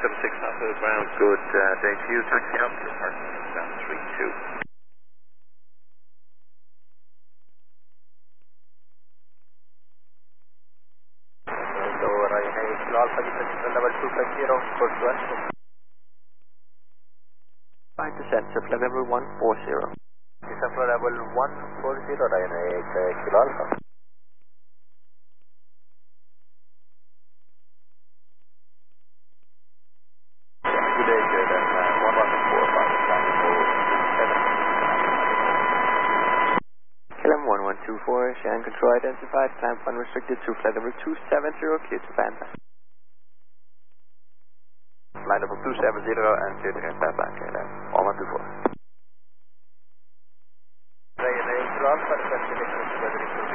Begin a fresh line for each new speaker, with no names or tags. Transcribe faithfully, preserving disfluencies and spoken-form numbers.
seven six Alpha ground.
Good uh, day to you. Taxi up.
Departure down three two.
So Ryanair Kilo Alpha, descent level two five zero, course west. Find descent, surf level one four zero. Descent level one four zero, Ryanair Kilo Alpha. Good day, Jordan. Uh, one one four five seven. K L M one one two four, Shan control identified, climb one restricted to flight level two seven zero, clear to Panda. Flight level two seven zero and clear to Panda, K L M one one two four. Ryanair Kilo Alpha, request